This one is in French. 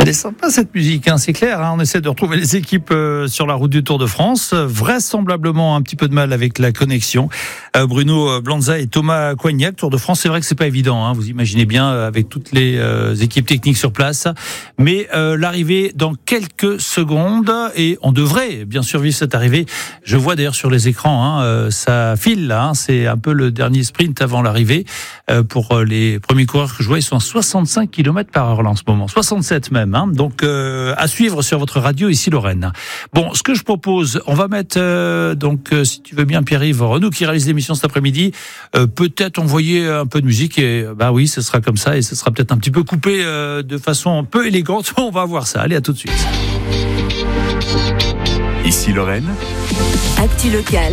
Elle est sympa cette musique, c'est clair. On essaie de retrouver les équipes sur la route du Tour de France. Vraisemblablement un petit peu de mal avec la connexion. Bruno Blanza et Thomas Coignac, Tour de France. C'est vrai que c'est pas évident. Vous imaginez bien avec toutes les équipes techniques sur place. Mais l'arrivée dans quelques secondes et on devrait bien sûr vivre cette arrivée. Je vois d'ailleurs sur les écrans, ça file là. C'est un peu le dernier sprint avant l'arrivée pour les premiers coureurs que je vois. Ils sont à 65 km/h là en ce moment, 67 même. Donc à suivre sur votre radio ici Lorraine. Bon, ce que je propose, on va mettre si tu veux bien Pierre-Yves Renaud qui réalise l'émission cet après-midi, peut-être envoyer un peu de musique et oui, ce sera comme ça et ce sera peut-être un petit peu coupé de façon un peu élégante. On va voir ça. Allez, à tout de suite. Ici Lorraine. Actu locale.